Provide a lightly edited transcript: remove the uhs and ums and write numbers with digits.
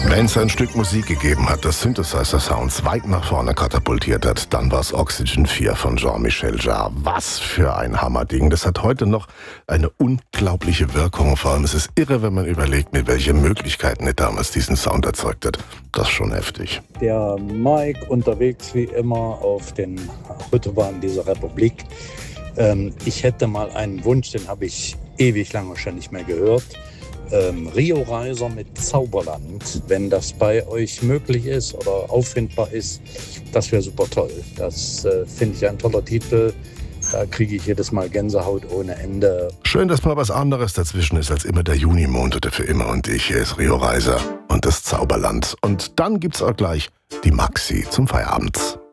Wenn es ein Stück Musik gegeben hat, das Synthesizer-Sounds weit nach vorne katapultiert hat, dann war es Oxygen 4 von Jean-Michel Jarre. Was für ein Hammerding. Das hat heute noch eine unglaubliche Wirkung. Vor allem ist es irre, wenn man überlegt, mit welchen Möglichkeiten er damals diesen Sound erzeugt hat. Das ist schon heftig. Der Mike unterwegs wie immer auf den Autobahnen dieser Republik. Ich hätte mal einen Wunsch, den habe ich ewig lange schon nicht mehr gehört. Rio Reiser mit Zauberland, wenn das bei euch möglich ist oder auffindbar ist, das wäre super toll. Das finde ich ein toller Titel. Da kriege ich jedes Mal Gänsehaut ohne Ende. Schön, dass mal was anderes dazwischen ist als immer der Junimond oder für immer und ich. Hier ist Rio Reiser und das Zauberland. Und dann gibt's auch gleich die Maxi zum Feierabend.